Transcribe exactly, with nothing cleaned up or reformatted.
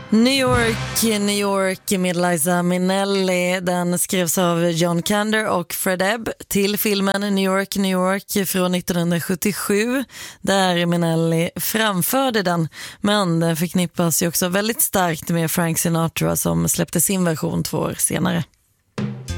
New York, New York med Liza Minnelli. Den skrevs av John Kander och Fred Ebb till filmen New York, New York från nittonhundrasjuttiosju, där Minnelli framförde den. Men den förknippas ju också väldigt starkt med Frank Sinatra som släppte sin version två år senare.